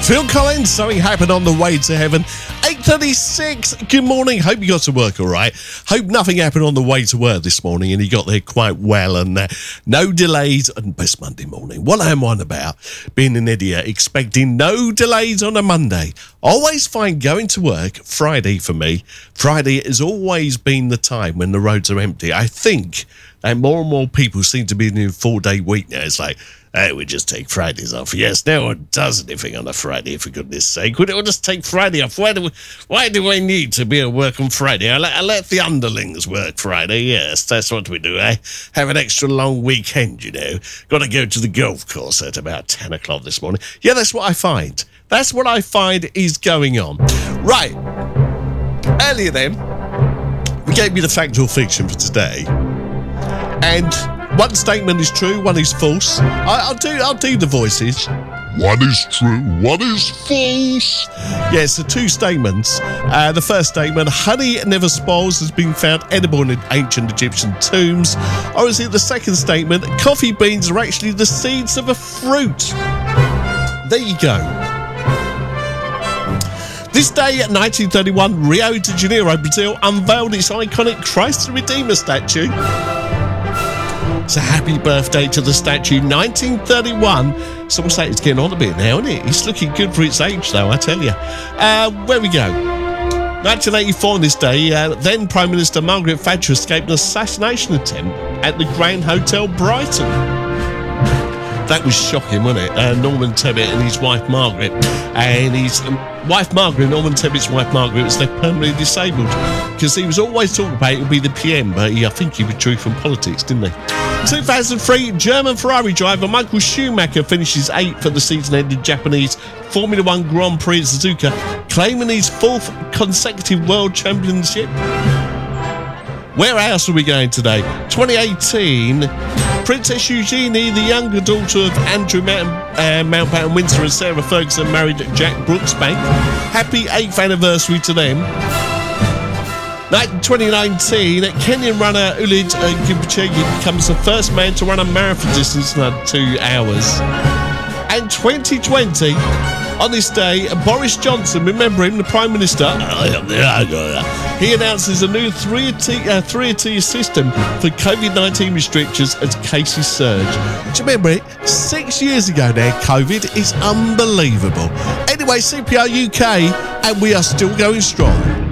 Phil Collins, something happened on the way to heaven. 8:36. Good morning. Hope you got to work all right. Hope nothing happened on the way to work this morning and you got there quite well and no delays. And best Monday morning. What am I on about? Being an idiot, expecting no delays on a Monday. Always find going to work Friday for me. Friday has always been the time when the roads are empty. I think that more and more people seem to be in a 4-day week now. It's like, hey, we just take Fridays off. Yes, no one does anything on a Friday, for goodness sake. We don't just take Friday off. Why do I need to be at work on Friday? I let the underlings work Friday. Yes, that's what we do, eh? Have an extra long weekend, you know. Got to go to the golf course at about 10 o'clock this morning. Yeah, that's what I find. That's what I find is going on. Right. Earlier then, we gave you the fact or fiction for today. And one statement is true, one is false. I'll do the voices. One is true, one is false. Yes, the two statements. The first statement, honey never spoils, has been found edible in ancient Egyptian tombs. Or is it the second statement, coffee beans are actually the seeds of a fruit? There you go. This day, 1931, Rio de Janeiro, Brazil, unveiled its iconic Christ the Redeemer statue. So happy birthday to the statue, 1931. Some say it's getting on a bit now, isn't it? It's looking good for its age, though, I tell you. Where we go? 1984 on this day, then Prime Minister Margaret Thatcher escaped an assassination attempt at the Grand Hotel Brighton. That was shocking, wasn't it? Norman Tebbit and his wife Margaret. And his wife Margaret, Norman Tebbit's wife Margaret, was left permanently disabled because he was always talking about it would be the PM, but I think he withdrew from politics, didn't he? 2003, German Ferrari driver Michael Schumacher finishes 8th for the season-ending Japanese Formula One Grand Prix at Suzuka, claiming his 4th consecutive world championship. Where else are we going today? 2018, Princess Eugenie, the younger daughter of Andrew Mountbatten Windsor and Sarah Ferguson, married Jack Brooksbank. Happy 8th anniversary to them. 2019, Kenyan runner Eliud Kipchoge becomes the first man to run a marathon distance in under 2 hours. And 2020, on this day, Boris Johnson, remember him, the Prime Minister, he announces a new three-tier system for COVID-19 restrictions as cases surge. Do you remember it? 6 years ago now, COVID is unbelievable. Anyway, CPR UK, and we are still going strong.